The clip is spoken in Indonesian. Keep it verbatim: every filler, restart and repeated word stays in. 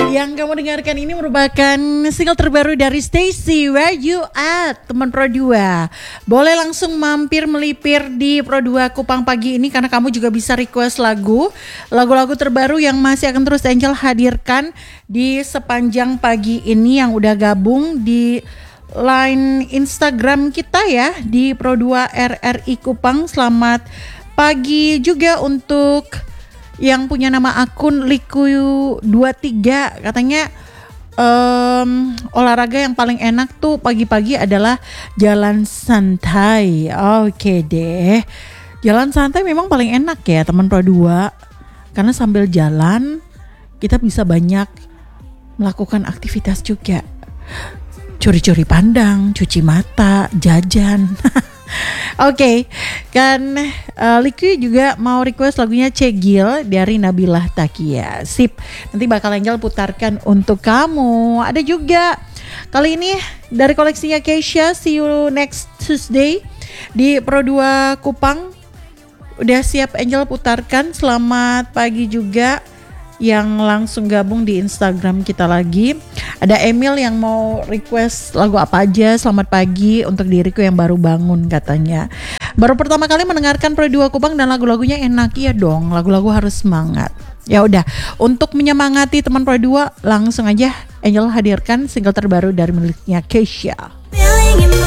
Yang kamu dengarkan ini merupakan single terbaru dari Stacy, Where You At, teman Pro dua. Boleh langsung mampir melipir di Pro dua Kupang pagi ini karena kamu juga bisa request lagu. Lagu-lagu terbaru yang masih akan terus Angel hadirkan di sepanjang pagi ini yang udah gabung di line Instagram kita ya di Pro dua R R I Kupang. Selamat pagi juga untuk yang punya nama akun Liku dua tiga, katanya um, olahraga yang paling enak tuh pagi-pagi adalah jalan santai. Oke deh, jalan santai memang paling enak ya teman Pro dua, karena sambil jalan kita bisa banyak melakukan aktivitas juga, curi-curi pandang, cuci mata, jajan. Oke, okay. Kan uh, Liku juga mau request lagunya Cegil dari Nabilah Takia. Sip, nanti bakal Angel putarkan untuk kamu. Ada juga kali ini dari koleksinya Keisha, See You Next Tuesday di Pro dua Kupang. Udah siap Angel putarkan. Selamat pagi juga yang langsung gabung di Instagram kita lagi. Ada Emil yang mau request lagu apa aja. Selamat pagi untuk diriku yang baru bangun katanya. Baru pertama kali mendengarkan Pro dua Kupang dan lagu-lagunya enak ya dong. Lagu-lagu harus semangat. Ya udah, untuk menyemangati teman Pro dua langsung aja Angel hadirkan single terbaru dari miliknya Keisha.